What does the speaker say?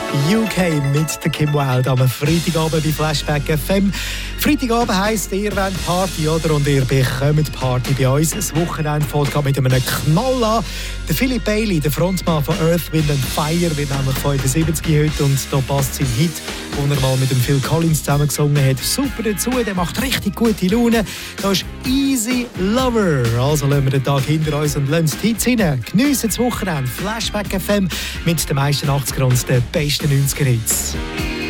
UK mit der Kim Wilde am Freitagabend bei Flashback FM. Freitagabend heisst, ihr wollt Party, oder? Und ihr bekommt Party bei uns. Das Wochenende fängt mit einem Knall an. Der Philip Bailey, der Frontmann von Earth, Wind & Fire, wird nämlich 75 heute. Und da passt sein Hit, den er mal mit dem Phil Collins zusammen gesungen hat, super dazu. Der macht richtig gute Laune. Da ist Easy Lover. Also lassen wir den Tag hinter uns und lassen die Hits rein. Geniessen das Wochenende. Flashback FM mit den meisten 80er und den besten 90er Hits.